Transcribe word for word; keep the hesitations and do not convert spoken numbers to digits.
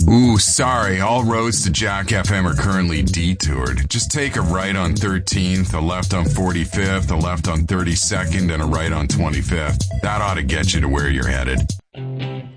Ooh, sorry. All roads to Jack F M are currently detoured. Just take a right on thirteenth, a left on forty-fifth, a left on thirty-second, and a right on twenty-fifth. That ought to get you to where you're headed.